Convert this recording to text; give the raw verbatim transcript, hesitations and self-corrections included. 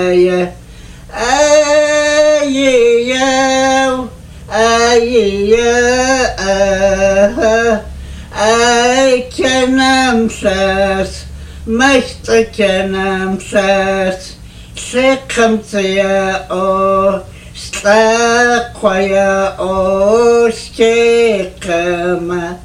Ay, ay, ay, ay, kenam ses, meşte kenam ses, sıkıntıya o, sıkıya o, sıkıma.